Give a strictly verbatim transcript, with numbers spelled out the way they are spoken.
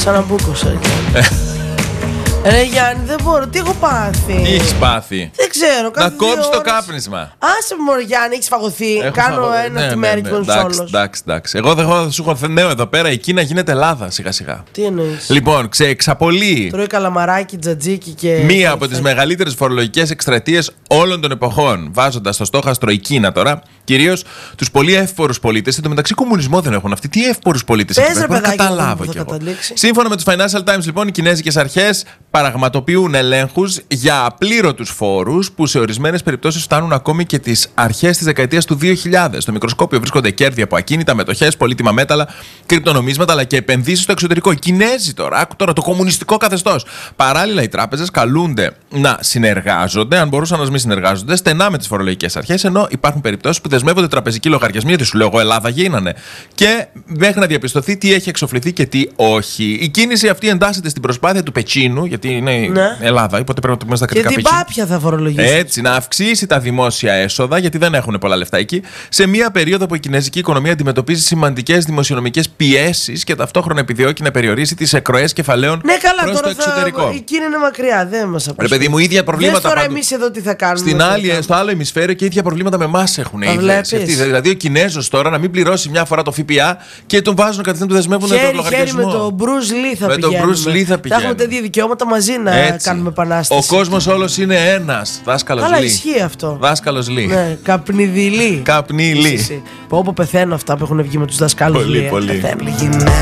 Ξαναμπούκωσα. Ρε Γιάννη, δεν μπορώ, τι έχω πάθει. Τι έχεις πάθει? Δεν ξέρω, να κόψεις το κάπνισμα. Άσε μου, μωρέ Γιάννη, έχεις φαγωθεί. Έχω Κάνω φαγω... ένα ναι, τη ναι, μέρα ναι, και ναι. τον Εντάξει, εντάξει, εντάξει. Εγώ δεν σου έχω νέο εδώ πέρα. Η Κίνα γίνεται Ελλάδα σιγά σιγά. Τι εννοείς? Λοιπόν, ξεξαπολύει. Τρώει καλαμαράκι, τζατζίκι και. Μία από τις μεγαλύτερες φορολογικές εκστρατείες όλων των εποχών. Βάζοντας στο στόχαστρο η Κίνα τώρα, κυρίως τους πολύ εύπορους πολίτες. Εν τω μεταξύ, κομμουνισμό δεν έχουν αυτοί. Τι εύπορους πολίτες έχουν, δεν καταλάβω κι εγώ. Σύμφωνα με τους Financial Times, λοιπόν, οι κινέζικες αρχές πραγματοποιούν ελέγχους για απλήρωτους φόρους που σε ορισμένες περιπτώσεις φτάνουν ακόμη και τις αρχές της δεκαετίας του δύο χιλιάδες. Στο μικροσκόπιο βρίσκονται κέρδη από ακίνητα, μετοχές, πολύτιμα μέταλλα, κρυπτονομίσματα αλλά και επενδύσεις στο εξωτερικό. Οι Κινέζοι τώρα, άκου τώρα το κομμουνιστικό καθεστώς. Παράλληλα, οι τράπεζες καλούνται να συνεργάζονται, αν μπορούσαν να μην συνεργάζονται, στενά με τις φορολογικές αρχές, ενώ υπάρχουν περιπτώσεις που δεσμεύονται τραπεζικοί λογαριασμοί, γιατί σου λέω εγώ Ελλάδα γίνανε. Και μέχρι να διαπιστωθεί τι έχει εξοφληθεί και τι όχι. Η κίνηση αυτή εντάσσεται στην προσπάθεια του Πετσίνου, γιατί είναι ναι. Ελλάδα, οπότε πρέπει να το πούμε στα κριτικά Πετσίνου. Και την πάπια θα φορολογήσει. Έτσι, να αυξήσει τα δημόσια έσοδα, γιατί δεν έχουν πολλά λεφτά εκεί, σε μια περίοδο που η κινέζικη οικονομία αντιμετωπίζει σημαντικές δημοσιονομικές πιέσεις και ταυτόχρονα επιδιώκει να περιορίσει τις εκροές κεφαλαίων ναι, καλά, προς τώρα το εξωτερικό. Θα... Η Κίνα είναι μακριά, δεν μας απασχολεί. Ρε παιδί μου, ίδια προβλήματα. Δες τώρα εμείς εδώ τι θα κάνουμε. Στην άλλη, στο άλλο ημισφαίριο και ίδια προβλήματα με εμάς έχουν. Δηλαδή, ο Κινέζος τώρα να μην πληρώσει μια φορά το ΦΠΑ και τον βάζουν κατευθείαν, του δεσμεύουν τον λογαριασμό. Με τον Bruce Lee θα με πηγαίνουμε. τον Bruce Lee θα πηγαίνουμε. Θα έχουμε τέτοια δικαιώματα μαζί να έτσι. Κάνουμε επανάσταση. Ο κόσμος όλος είναι ένας. Δάσκαλος Λί. Καλά, ισχύει αυτό. Δάσκαλος Λί. Ναι, καπνιδιλή. Καπνιλή. Πω πω πεθαίνω αυτά που έχουν βγει με τους δασκάλους Πολύ, Λί. πολύ.